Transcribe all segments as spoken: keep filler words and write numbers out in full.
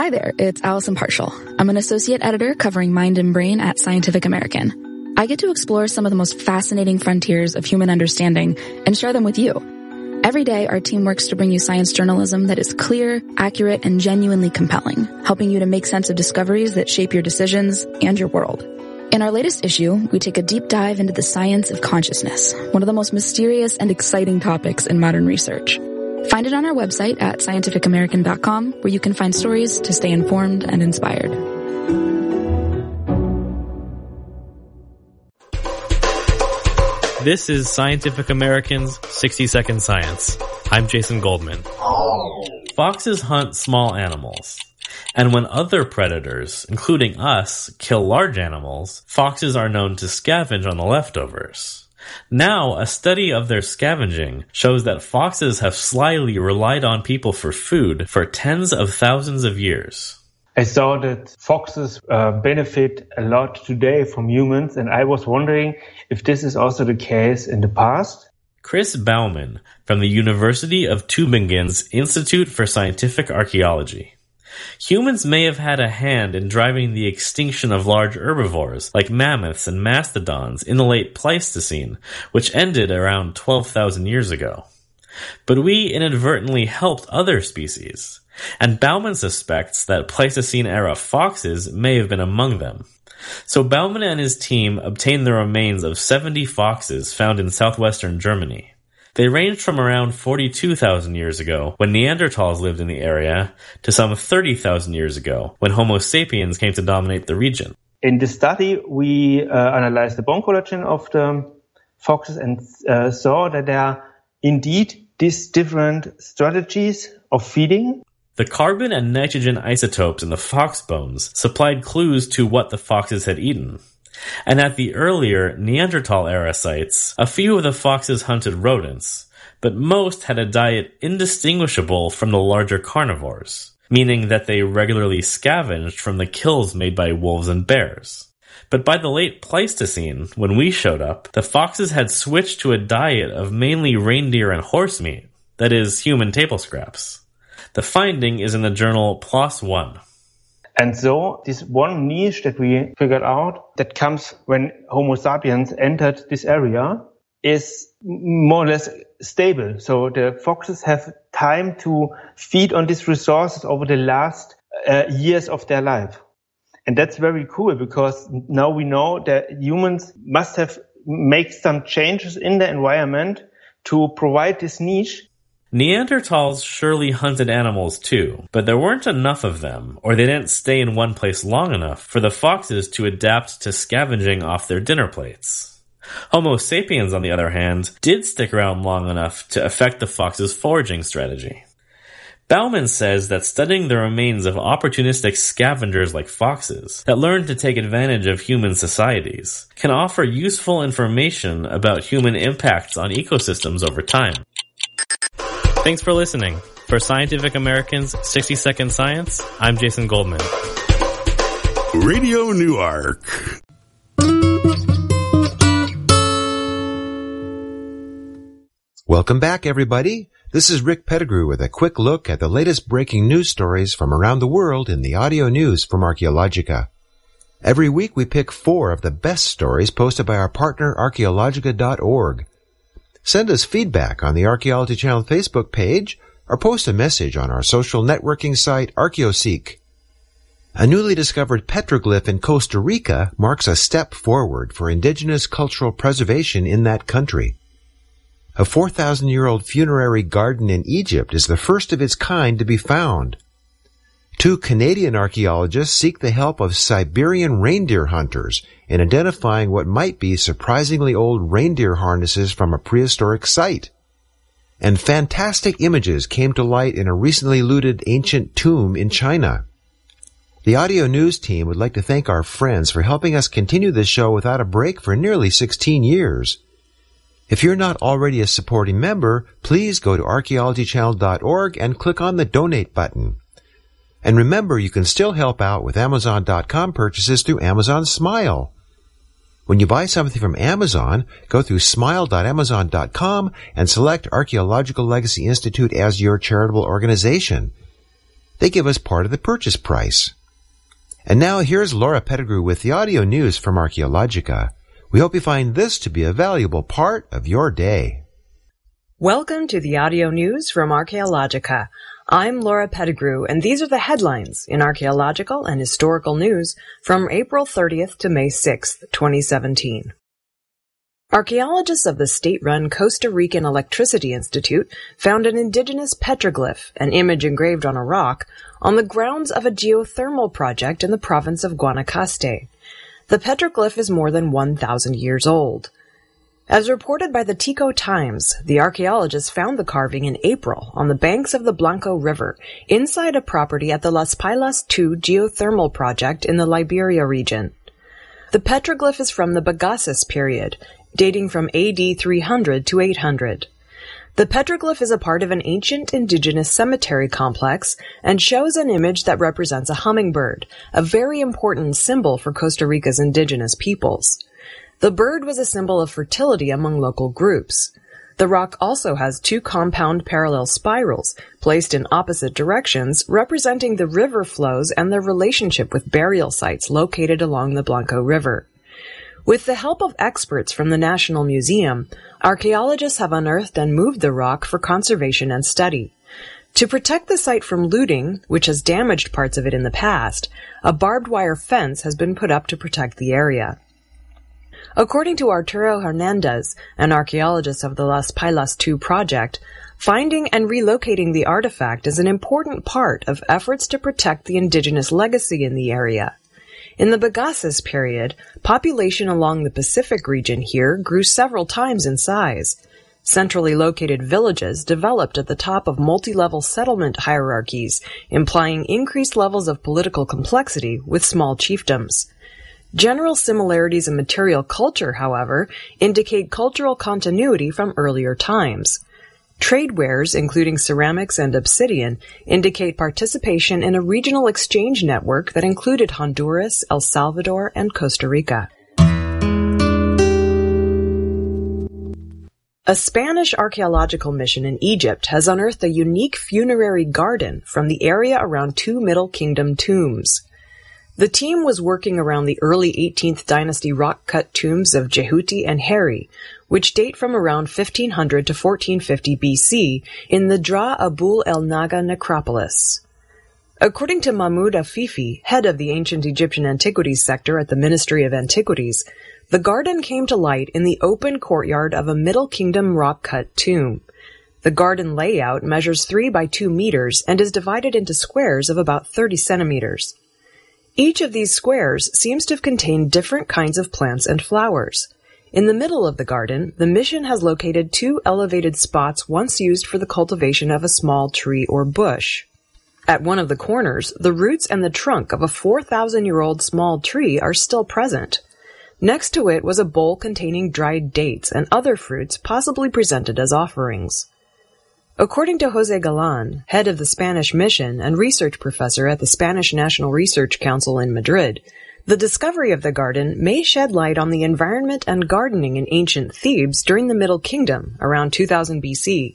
Hi there, it's Allison Partial. I'm an associate editor covering Mind and Brain at Scientific American. I get to explore some of the most fascinating frontiers of human understanding and share them with you. Every day, our team works to bring you science journalism that is clear, accurate, and genuinely compelling, helping you to make sense of discoveries that shape your decisions and your world. In our latest issue, we take a deep dive into the science of consciousness, one of the most mysterious and exciting topics in modern research. Find it on our website at scientific american dot com, where you can find stories to stay informed and inspired. This is Scientific American's sixty second Science. I'm Jason Goldman. Foxes hunt small animals. And when other predators, including us, kill large animals, foxes are known to scavenge on the leftovers. Now, a study of their scavenging shows that foxes have slyly relied on people for food for tens of thousands of years. I saw that foxes uh, benefit a lot today from humans, and I was wondering if this is also the case in the past. Chris Baumann from the University of Tübingen's Institute for Scientific Archaeology. Humans may have had a hand in driving the extinction of large herbivores like mammoths and mastodons in the late Pleistocene, which ended around twelve thousand years ago. But we inadvertently helped other species, and Baumann suspects that Pleistocene-era foxes may have been among them. So Baumann and his team obtained the remains of seventy foxes found in southwestern Germany. They ranged from around forty-two thousand years ago, when Neanderthals lived in the area, to some thirty thousand years ago, when Homo sapiens came to dominate the region. In this study, we uh, analyzed the bone collagen of the foxes and uh, saw that there are indeed these different strategies of feeding. The carbon and nitrogen isotopes in the fox bones supplied clues to what the foxes had eaten. And at the earlier Neanderthal-era sites, a few of the foxes hunted rodents, but most had a diet indistinguishable from the larger carnivores, meaning that they regularly scavenged from the kills made by wolves and bears. But by the late Pleistocene, when we showed up, the foxes had switched to a diet of mainly reindeer and horse meat, that is, human table scraps. The finding is in the journal PLOS One. And so this one niche that we figured out that comes when Homo sapiens entered this area is more or less stable. So the foxes have time to feed on these resources over the last uh, years of their life. And that's very cool because now we know that humans must have made some changes in the environment to provide this niche. Neanderthals surely hunted animals too, but there weren't enough of them, or they didn't stay in one place long enough for the foxes to adapt to scavenging off their dinner plates. Homo sapiens, on the other hand, did stick around long enough to affect the fox's foraging strategy. Baumann says that studying the remains of opportunistic scavengers like foxes that learned to take advantage of human societies can offer useful information about human impacts on ecosystems over time. Thanks for listening. For Scientific American's sixty second Science, I'm Jason Goldman. Radio Newark. Welcome back, everybody. This is Rick Pettigrew with a quick look at the latest breaking news stories from around the world in the audio news from Archaeologica. Every week we pick four of the best stories posted by our partner archaeologica dot org. Send us feedback on the Archaeology Channel Facebook page or post a message on our social networking site ArchaeoSeek. A newly discovered petroglyph in Costa Rica marks a step forward for indigenous cultural preservation in that country. A four thousand year old funerary garden in Egypt is the first of its kind to be found. Two Canadian archaeologists seek the help of Siberian reindeer hunters in identifying what might be surprisingly old reindeer harnesses from a prehistoric site. And fantastic images came to light in a recently looted ancient tomb in China. The audio news team would like to thank our friends for helping us continue this show without a break for nearly sixteen years. If you're not already a supporting member, please go to archaeology channel dot org and click on the donate button. And remember, you can still help out with Amazon dot com purchases through Amazon Smile. When you buy something from Amazon, go through smile dot amazon dot com and select Archaeological Legacy Institute as your charitable organization. They give us part of the purchase price. And now here's Laura Pettigrew with the audio news from Archaeologica. We hope you find this to be a valuable part of your day. Welcome to the audio news from Archaeologica. I'm Laura Pettigrew, and these are the headlines in archaeological and historical news from April thirtieth to May sixth, twenty seventeen. Archaeologists of the state-run Costa Rican Electricity Institute found an indigenous petroglyph, an image engraved on a rock, on the grounds of a geothermal project in the province of Guanacaste. The petroglyph is more than one thousand years old. As reported by the Tico Times, the archaeologists found the carving in April on the banks of the Blanco River, inside a property at the Las Pailas two geothermal project in the Liberia region. The petroglyph is from the Bagaces period, dating from A D three hundred to eight hundred. The petroglyph is a part of an ancient indigenous cemetery complex and shows an image that represents a hummingbird, a very important symbol for Costa Rica's indigenous peoples. The bird was a symbol of fertility among local groups. The rock also has two compound parallel spirals, placed in opposite directions, representing the river flows and their relationship with burial sites located along the Blanco River. With the help of experts from the National Museum, archaeologists have unearthed and moved the rock for conservation and study. To protect the site from looting, which has damaged parts of it in the past, a barbed wire fence has been put up to protect the area. According to Arturo Hernandez, an archaeologist of the Las Pailas two project, finding and relocating the artifact is an important part of efforts to protect the indigenous legacy in the area. In the Bagaces period, population along the Pacific region here grew several times in size. Centrally located villages developed at the top of multi-level settlement hierarchies, implying increased levels of political complexity with small chiefdoms. General similarities in material culture, however, indicate cultural continuity from earlier times. Trade wares, including ceramics and obsidian, indicate participation in a regional exchange network that included Honduras, El Salvador, and Costa Rica. A Spanish archaeological mission in Egypt has unearthed a unique funerary garden from the area around two Middle Kingdom tombs. The team was working around the early eighteenth dynasty rock-cut tombs of Jehuti and Heri, which date from around fifteen hundred to fourteen fifty B C in the Dra Abul el Naga necropolis. According to Mahmoud Afifi, head of the ancient Egyptian antiquities sector at the Ministry of Antiquities, the garden came to light in the open courtyard of a Middle Kingdom rock-cut tomb. The garden layout measures three by two meters and is divided into squares of about thirty centimeters. Each of these squares seems to have contained different kinds of plants and flowers. In the middle of the garden, the mission has located two elevated spots once used for the cultivation of a small tree or bush. At one of the corners, the roots and the trunk of a four thousand year old small tree are still present. Next to it was a bowl containing dried dates and other fruits possibly presented as offerings. According to José Galán, head of the Spanish mission and research professor at the Spanish National Research Council in Madrid, the discovery of the garden may shed light on the environment and gardening in ancient Thebes during the Middle Kingdom, around two thousand B C.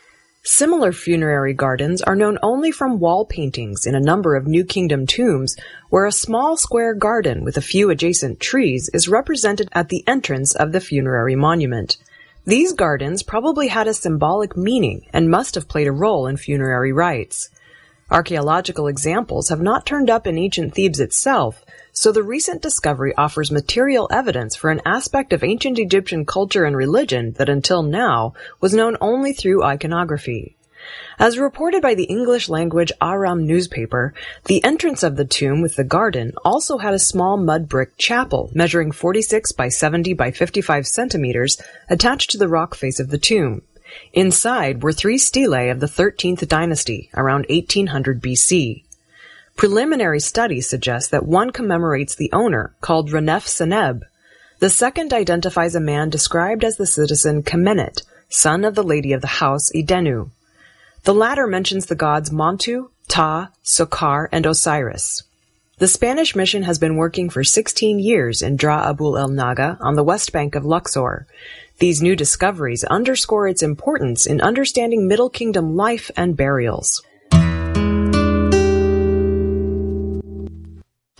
Similar funerary gardens are known only from wall paintings in a number of New Kingdom tombs, where a small square garden with a few adjacent trees is represented at the entrance of the funerary monument. These gardens probably had a symbolic meaning and must have played a role in funerary rites. Archaeological examples have not turned up in ancient Thebes itself, so the recent discovery offers material evidence for an aspect of ancient Egyptian culture and religion that until now was known only through iconography. As reported by the English-language Aram newspaper, the entrance of the tomb with the garden also had a small mud brick chapel measuring forty-six by seventy by fifty-five centimeters attached to the rock face of the tomb. Inside were three stelae of the thirteenth dynasty, around eighteen hundred B C. Preliminary studies suggest that one commemorates the owner, called Renef Seneb. The second identifies a man described as the citizen Kemenet, son of the lady of the house Idenu. The latter mentions the gods Montu, Ta, Sokar, and Osiris. The Spanish mission has been working for sixteen years in Dra Abul el Naga on the west bank of Luxor. These new discoveries underscore its importance in understanding Middle Kingdom life and burials.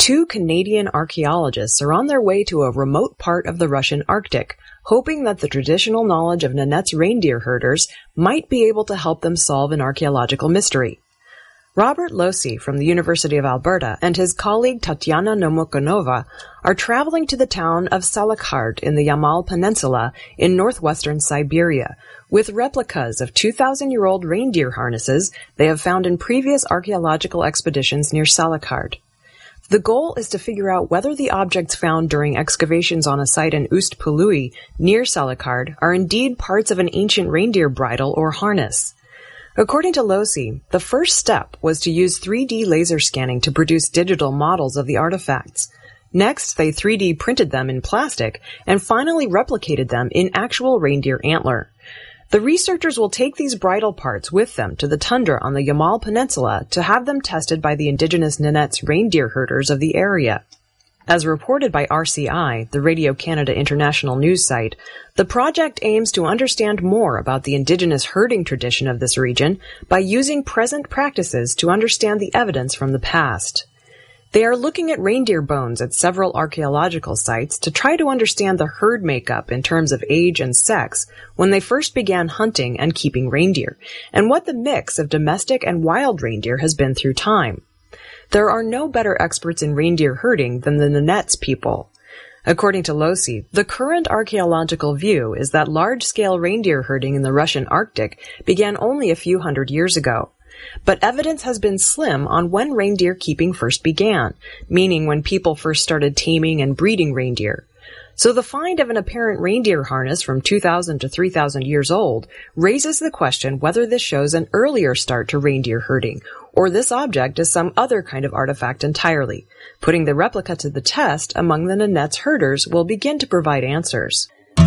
two Canadian archaeologists are on their way to a remote part of the Russian Arctic, hoping that the traditional knowledge of Nenets reindeer herders might be able to help them solve an archaeological mystery. Robert Losey from the University of Alberta and his colleague Tatiana Nomokonova are traveling to the town of Salakhard in the Yamal Peninsula in northwestern Siberia with replicas of two thousand year old reindeer harnesses they have found in previous archaeological expeditions near Salakhard. The goal is to figure out whether the objects found during excavations on a site in Ust-Pului near Salakhard are indeed parts of an ancient reindeer bridle or harness. According to Losey, the first step was to use three D laser scanning to produce digital models of the artifacts. Next, they three D printed them in plastic and finally replicated them in actual reindeer antler. The researchers will take these bridle parts with them to the tundra on the Yamal Peninsula to have them tested by the indigenous Nenets reindeer herders of the area. As reported by R C I, the Radio Canada International news site, the project aims to understand more about the indigenous herding tradition of this region by using present practices to understand the evidence from the past. They are looking at reindeer bones at several archaeological sites to try to understand the herd makeup in terms of age and sex when they first began hunting and keeping reindeer, and what the mix of domestic and wild reindeer has been through time. There are no better experts in reindeer herding than the Nenets people. According to Losey, the current archaeological view is that large-scale reindeer herding in the Russian Arctic began only a few hundred years ago. But evidence has been slim on when reindeer keeping first began, meaning when people first started taming and breeding reindeer. So the find of an apparent reindeer harness from two thousand to three thousand years old raises the question whether this shows an earlier start to reindeer herding, or this object is some other kind of artifact entirely. Putting the replica to the test among the Nenets herders will begin to provide answers.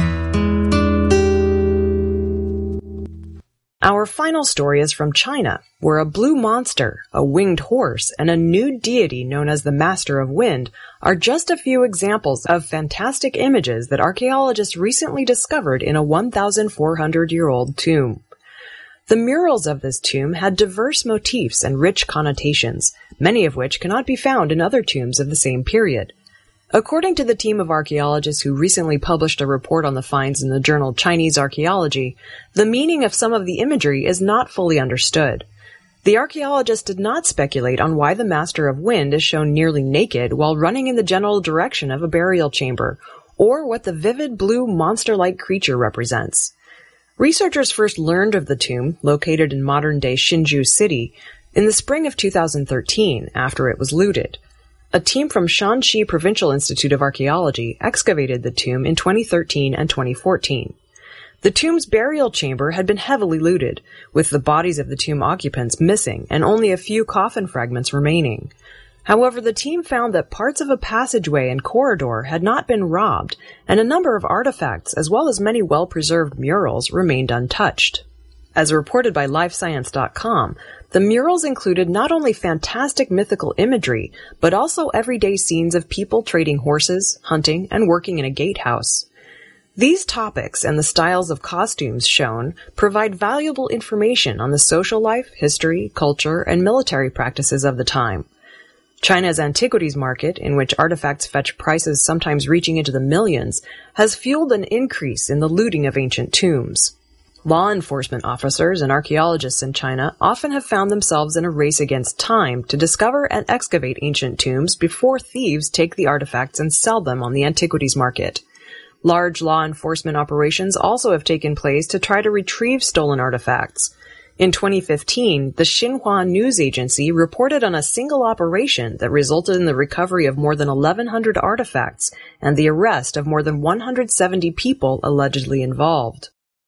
Our final story is from China, where a blue monster, a winged horse, and a nude deity known as the Master of Wind are just a few examples of fantastic images that archaeologists recently discovered in a one thousand four hundred year old tomb. The murals of this tomb had diverse motifs and rich connotations, many of which cannot be found in other tombs of the same period. According to the team of archaeologists who recently published a report on the finds in the journal Chinese Archaeology, the meaning of some of the imagery is not fully understood. The archaeologists did not speculate on why the Master of Wind is shown nearly naked while running in the general direction of a burial chamber, or what the vivid blue monster-like creature represents. Researchers first learned of the tomb, located in modern-day Hsinchu City, in the spring of two thousand thirteen, after it was looted. A team from Shanxi Provincial Institute of Archaeology excavated the tomb in twenty thirteen and twenty fourteen. The tomb's burial chamber had been heavily looted, with the bodies of the tomb occupants missing and only a few coffin fragments remaining. However, the team found that parts of a passageway and corridor had not been robbed, and a number of artifacts, as well as many well-preserved murals, remained untouched. As reported by life science dot com, the murals included not only fantastic mythical imagery, but also everyday scenes of people trading horses, hunting, and working in a gatehouse. These topics and the styles of costumes shown provide valuable information on the social life, history, culture, and military practices of the time. China's antiquities market, in which artifacts fetch prices sometimes reaching into the millions, has fueled an increase in the looting of ancient tombs. Law enforcement officers and archaeologists in China often have found themselves in a race against time to discover and excavate ancient tombs before thieves take the artifacts and sell them on the antiquities market. Large law enforcement operations also have taken place to try to retrieve stolen artifacts. In twenty fifteen, the Xinhua News Agency reported on a single operation that resulted in the recovery of more than eleven hundred artifacts and the arrest of more than one hundred seventy people allegedly involved.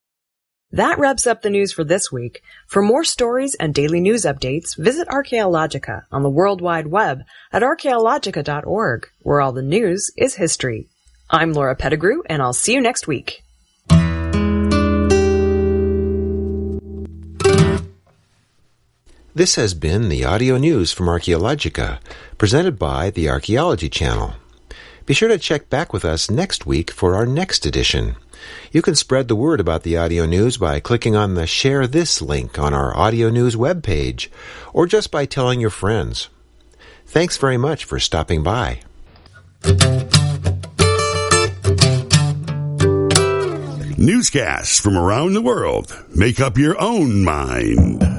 That wraps up the news for this week. For more stories and daily news updates, visit Archaeologica on the World Wide Web at archaeologica dot org, where all the news is history. I'm Laura Pettigrew, and I'll see you next week. This has been the audio news from Archaeologica, presented by the Archaeology Channel. Be sure to check back with us next week for our next edition. You can spread the word about the audio news by clicking on the Share This link on our audio news webpage, or just by telling your friends. Thanks very much for stopping by. Newscasts from around the world. Make up your own mind.